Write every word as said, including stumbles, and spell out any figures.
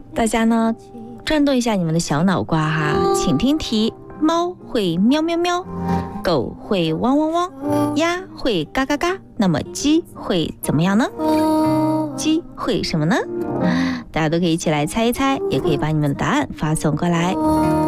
大家呢转动一下你们的小脑瓜哈，请听题：猫会喵喵喵，狗会汪汪汪，鸭会嘎嘎嘎，那么鸡会怎么样呢？鸡会什么呢？大家都可以一起来猜一猜，也可以把你们的答案发送过来。